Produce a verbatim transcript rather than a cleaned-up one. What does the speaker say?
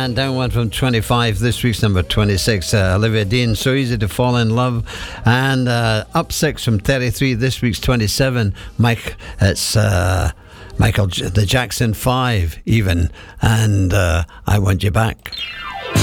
And down one from twenty-five, this week's number twenty-six, uh, Olivia Dean, So Easy to Fall in Love. And uh, up six from thirty-three, this week's twenty-seven, Mike, it's uh, Michael, J- the Jackson five, even. And uh, I Want You Back.